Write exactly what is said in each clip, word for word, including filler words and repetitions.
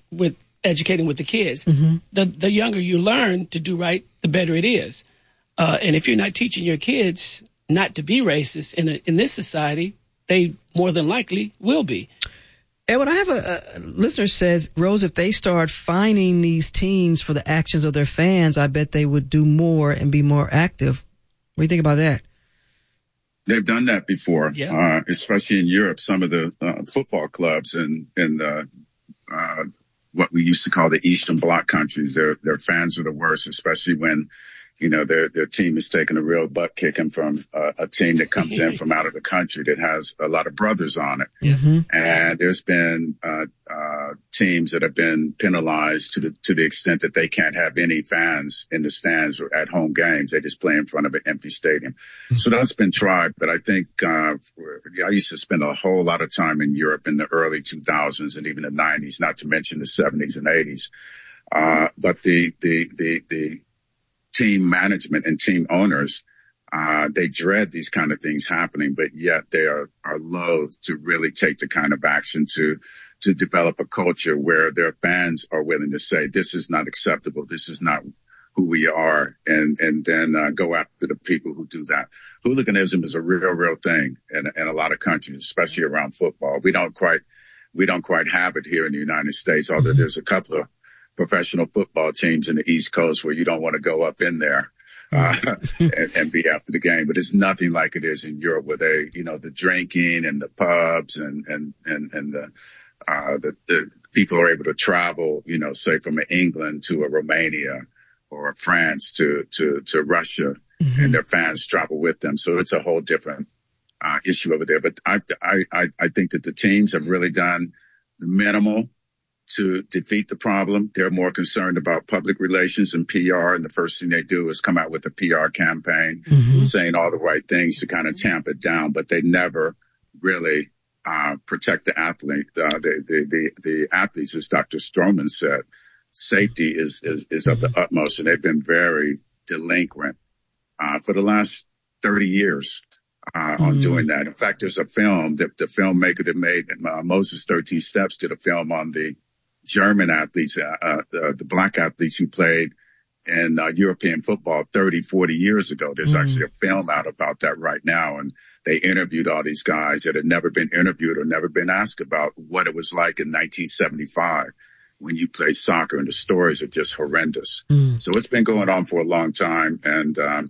with educating with the kids. Mm-hmm. The the younger you learn to do right, the better it is. Uh, and if you're not teaching your kids not to be racist in a, in this society, they more than likely will be. Edwin, I have a, a listener says, Rose, if they start fining these teams for the actions of their fans, I bet they would do more and be more active. What do you think about that? They've done that before, yeah. uh, especially in Europe. Some of the uh, football clubs in, in the, uh, what we used to call the Eastern Bloc countries, their, their fans are the worst, especially when, you know, their, their team is taking a real butt kicking from uh, a team that comes in from out of the country that has a lot of brothers on it. Mm-hmm. And there's been, uh, uh, teams that have been penalized to the, to the extent that they can't have any fans in the stands or at home games. They just play in front of an empty stadium. Mm-hmm. So that's been tried. But I think, uh, I used to spend a whole lot of time in Europe in the early two thousands and even the nineties, not to mention the seventies and eighties. Uh, but the, the, the, the, team management and team owners, uh, they dread these kind of things happening, but yet they are, are loath to really take the kind of action to, to develop a culture where their fans are willing to say, this is not acceptable. This is not who we are. And, and then, uh, go after the people who do that. Hooliganism is a real, real thing in, in a lot of countries, especially around football. We don't quite, we don't quite have it here in the United States, although there's a couple of professional football teams in the East Coast where you don't want to go up in there uh, and, and be after the game. But it's nothing like it is in Europe where they, you know, the drinking and the pubs and, and, and, and the, uh, the, the people are able to travel, you know, say from England to a Romania or France to, to, to Russia, mm-hmm. and their fans travel with them. So it's a whole different uh, issue over there. But I, I, I think that the teams have really done minimal to defeat the problem. They're more concerned about public relations and P R. And the first thing they do is come out with a P R campaign, mm-hmm. saying all the right things to kind of tamp it down, but they never really, uh, protect the athlete. Uh, the, the, the, the athletes, as Doctor Stroman said, safety is, is, is of the utmost. And they've been very delinquent, uh, for the last thirty years. Uh, on mm. doing that. In fact, there's a film that the filmmaker that made uh, Moses thirteen Steps did a film on the German athletes, uh, uh, the, the black athletes who played in uh, European football thirty, forty years ago. There's mm. actually a film out about that right now. And they interviewed all these guys that had never been interviewed or never been asked about what it was like in nineteen seventy-five when you play soccer, and the stories are just horrendous. Mm. So it's been going on for a long time. And, um,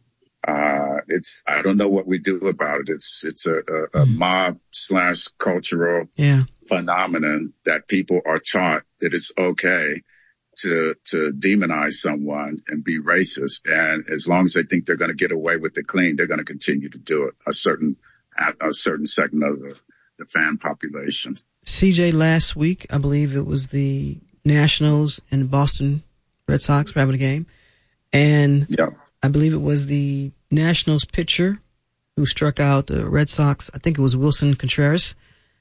Uh, it's, I don't know what we do about it. It's, it's a, a, a mob slash cultural yeah. phenomenon that people are taught that it's okay to, to demonize someone and be racist. And as long as they think they're going to get away with it clean, they're going to continue to do it. A certain, a certain segment of the, the fan population. C J, last week, I believe it was the Nationals and Boston Red Sox were having a game. And yeah. I believe it was the Nationals pitcher who struck out the Red Sox. I think it was Wilson Contreras.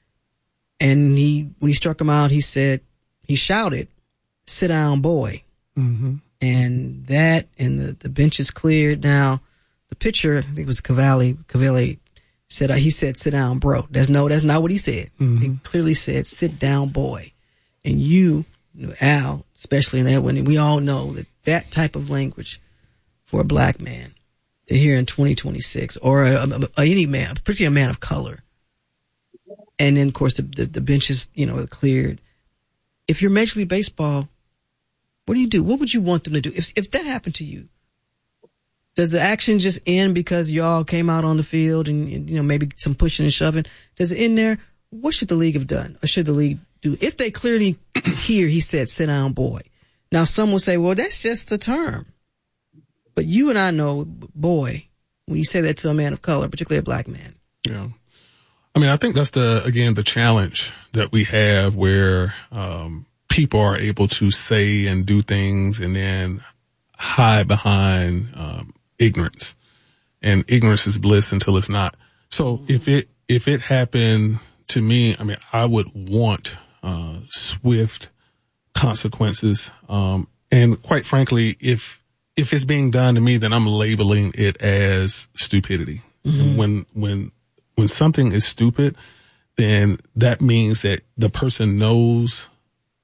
And he, when he struck him out, he said, he shouted, "Sit down, boy." Mm-hmm. And that, and the, the bench is cleared. Now, the pitcher, I think it was Cavalli, Cavalli said, he said, "Sit down, bro." That's no, that's not what he said. Mm-hmm. He clearly said, "Sit down, boy." And you, Al, especially in Edwin, we all know that that type of language for a black man to hear in twenty twenty-six, or a, a, a, any man, particularly a man of color. And then, of course, the, the, the benches, you know, cleared. If you're Major League Baseball, what do you do? What would you want them to do? If if that happened to you, does the action just end because y'all came out on the field and, and, you know, maybe some pushing and shoving? Does it end there? What should the league have done? Or should the league do? If they clearly hear he said, "Sit down, boy." Now, some will say, well, that's just a term. But you and I know, boy, when you say that to a man of color, particularly a black man. Yeah. I mean, I think that's the, again, the challenge that we have where, um, people are able to say and do things and then hide behind, um, ignorance. And ignorance is bliss until it's not. So mm-hmm. if it, if it happened to me, I mean, I would want, uh, swift consequences. Um, and quite frankly, if, if it's being done to me, then I'm labeling it as stupidity. Mm-hmm. And when, when, when something is stupid, then that means that the person knows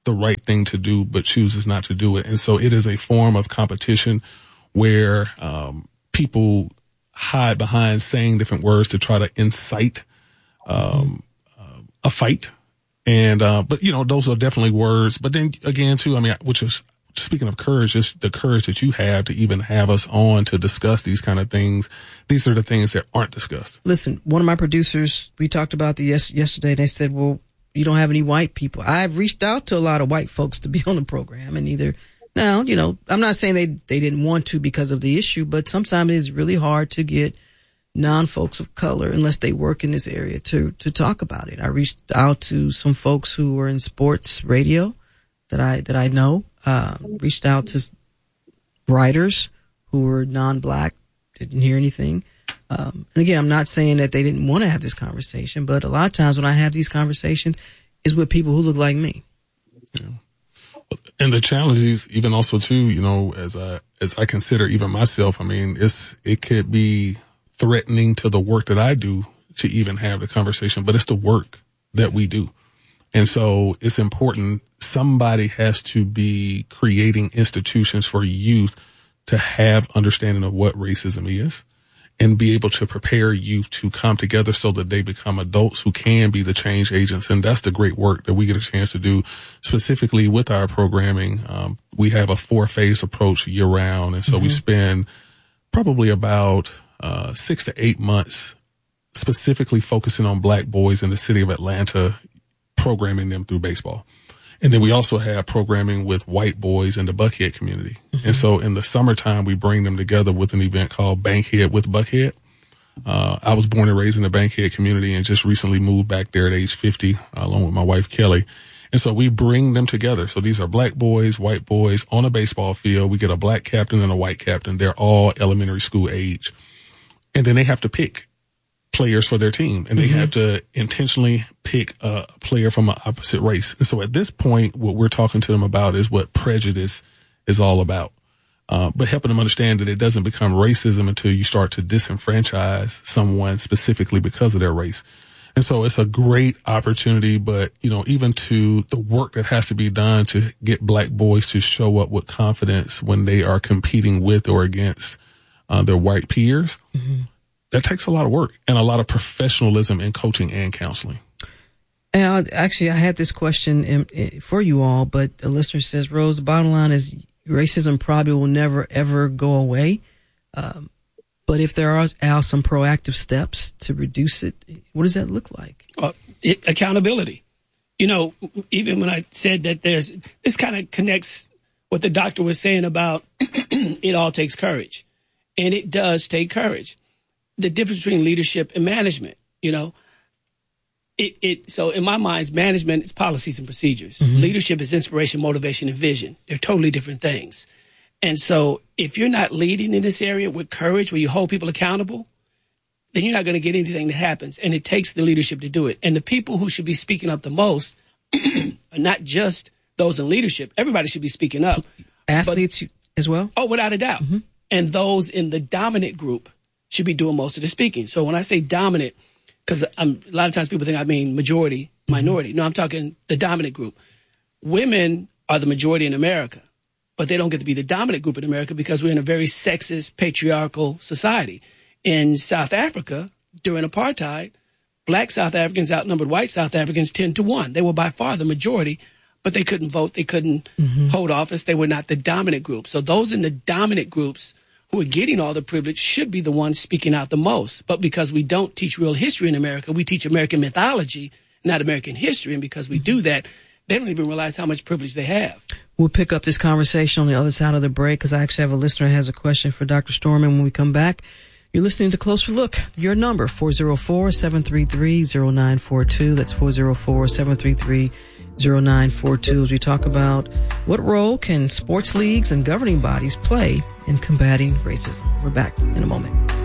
the right thing to do, but chooses not to do it. And so it is a form of competition where um, people hide behind saying different words to try to incite um, uh, a fight. And, uh, but you know, those are definitely words. But then again, too, I mean, which is, speaking of courage, just the courage that you have to even have us on to discuss these kind of things. These are the things that aren't discussed. Listen, one of my producers, we talked about the yes, yesterday. They said, well, you don't have any white people. I've reached out to a lot of white folks to be on the program, and either now, you know, I'm not saying they, they didn't want to because of the issue, but sometimes it's really hard to get non-folks of color, unless they work in this area, to, to talk about it. I reached out to some folks who were in sports radio that I, that I know, uh, reached out to writers who were non-black, didn't hear anything. Um, and again, I'm not saying that they didn't want to have this conversation, but a lot of times when I have these conversations is with people who look like me. Yeah. And the challenge is even also too, you know, as I, as I consider even myself, I mean, it's, it could be threatening to the work that I do to even have the conversation, but it's the work that we do. And so it's important. Somebody has to be creating institutions for youth to have understanding of what racism is and be able to prepare youth to come together so that they become adults who can be the change agents. And that's the great work that we get a chance to do specifically with our programming. Um, we have a four phase approach year round. And so mm-hmm. we spend probably about uh, six to eight months specifically focusing on black boys in the city of Atlanta, programming them through baseball. And then we also have programming with white boys in the Buckhead community. Mm-hmm. And so in the summertime, we bring them together with an event called Bankhead with Buckhead. Uh, I was born and raised in the Bankhead community and just recently moved back there at age fifty, uh, along with my wife, Kelly. And so we bring them together. So these are black boys, white boys on a baseball field. We get a black captain and a white captain. They're all elementary school age. And then they have to pick players for their team, and they mm-hmm. have to intentionally pick a player from an opposite race. And so at this point, what we're talking to them about is what prejudice is all about. Uh, but helping them understand that it doesn't become racism until you start to disenfranchise someone specifically because of their race. And so it's a great opportunity, but, you know, even to the work that has to be done to get black boys to show up with confidence when they are competing with or against uh, their white peers. Mm-hmm. That takes a lot of work and a lot of professionalism in coaching and counseling. And actually, I had this question in, in, for you all, but a listener says, Rose, the bottom line is racism probably will never, ever go away. Um, but if there are, are some proactive steps to reduce it, what does that look like? Uh, it, accountability. You know, even when I said that there's, this kind of connects what the doctor was saying about it all takes courage. And it does take courage. The difference between leadership and management, you know, it, it, so in my mind, management is policies and procedures. Mm-hmm. Leadership is inspiration, motivation, and vision. They're totally different things. And so if you're not leading in this area with courage, where you hold people accountable, then you're not going to get anything that happens. And it takes the leadership to do it. And the people who should be speaking up the most are not just those in leadership. Everybody should be speaking up. Athletes but, as well? Oh, without a doubt. Mm-hmm. And those in the dominant group should be doing most of the speaking. So when I say dominant, because a lot of times people think I mean majority, minority. No, I'm talking the dominant group. Women are the majority in America, but they don't get to be the dominant group in America because we're in a very sexist, patriarchal society. In South Africa, during apartheid, black South Africans outnumbered white South Africans ten to one. They were by far the majority, but they couldn't vote. They couldn't mm-hmm. hold office. They were not the dominant group. So those in the dominant groups who are getting all the privilege should be the ones speaking out the most. But because we don't teach real history in America, we teach American mythology, not American history. And because we do that, they don't even realize how much privilege they have. We'll pick up this conversation on the other side of the break, because I actually have a listener who has a question for Doctor Storman when we come back. You're listening to Closer Look. Your number, four oh four, seven three three, oh nine four two. That's four oh four, seven three three, oh nine four two. As we talk about what role can sports leagues and governing bodies play in combating racism. We're back in a moment.